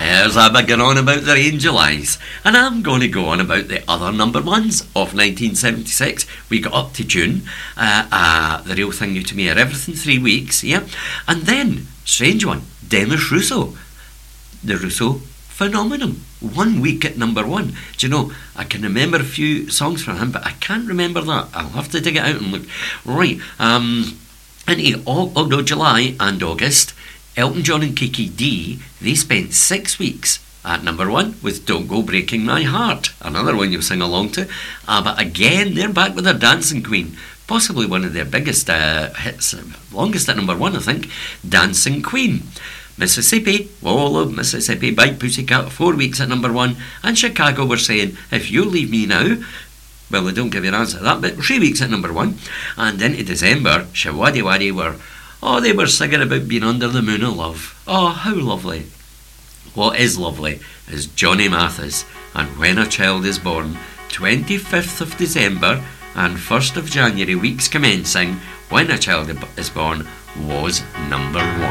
There's a big on about the Angel Eyes, and I'm going to go on about the other number ones of 1976. We got up to June, The Real Thing You to Me Are Everything, 3 weeks, yeah, and then, strange one, Demis Rousseau, the Rousseau Phenomenon, 1 week at number one. Do you know, I can remember a few songs from him, but I can't remember that. I'll have to dig it out and look. Right, into July and August, Elton John and Kiki D, they spent 6 weeks at number one with Don't Go Breaking My Heart, another one you'll sing along to. But again, they're back with their Dancing Queen, possibly one of their biggest hits, longest at number one, I think, Dancing Queen. Mississippi, all of Mississippi, Big Pussycat, 4 weeks at number one, and Chicago were saying, If You Leave Me Now. Well, they don't give you an answer to that, but 3 weeks at number one. And into December, Shawady Waddy they were singing about being under the moon of love. Oh, how lovely. What is lovely is Johnny Mathis and When a Child is Born, 25th of December and 1st of January, weeks commencing, When a Child is Born was number one.